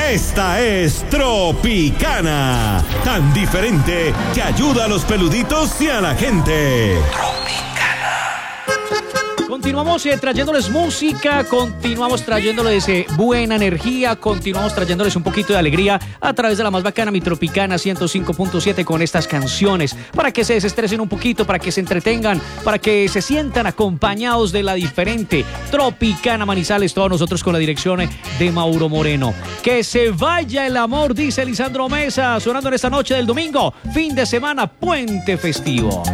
Esta es Tropicana, tan diferente que ayuda a los peluditos y a la gente. Continuamos trayéndoles música, continuamos trayéndoles buena energía, continuamos trayéndoles un poquito de alegría a través de la más bacana, mi Tropicana 105.7 con estas canciones, para que se desestresen un poquito, para que se entretengan, para que se sientan acompañados de la diferente Tropicana Manizales, todos nosotros con la dirección de Mauro Moreno. Que se vaya el amor, dice Lisandro Mesa, sonando en esta noche del domingo, fin de semana, puente festivo.